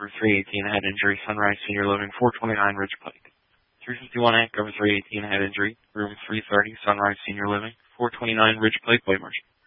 cover 318 head injury, Sunrise Senior Living, 429 Ridge Pike. 351 A, cover 318 head injury, room 330, Sunrise Senior Living, 429 Ridge Pike, White Marsh.